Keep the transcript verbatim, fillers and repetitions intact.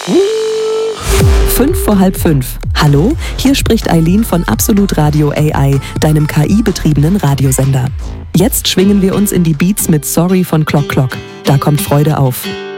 Fünf vor halb fünf. Hallo, hier spricht Eileen von Absolut Radio A I, deinem K I-betriebenen Radiosender. Jetzt schwingen wir uns in die Beats mit Sorry von Clock Clock. Da kommt Freude auf.